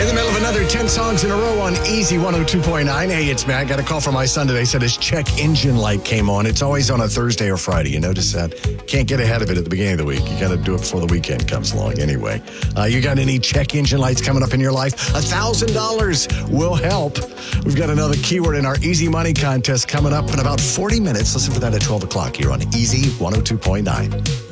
In the middle of another 10 songs in a row on Easy 102.9. Hey, it's Matt. Got a call from my son today. Said his check engine light came on. It's always on a Thursday or Friday. You notice that? Can't get ahead of it at the beginning of the week. You got to do it before the weekend comes along anyway. You got any check engine lights coming up in your life? $1,000 will help. We've got another keyword in our Easy Money contest coming up in about 40 minutes. Listen for that at 12 o'clock here on Easy 102.9.